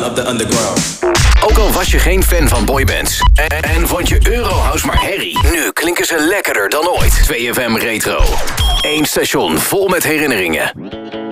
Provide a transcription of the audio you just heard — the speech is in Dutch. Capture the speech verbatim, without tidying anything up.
of the underground. Ook al was je geen fan van boybands en, en vond je Eurohouse maar herrie, nu klinken ze lekkerder dan ooit. twee F M Retro. Eén station vol met herinneringen.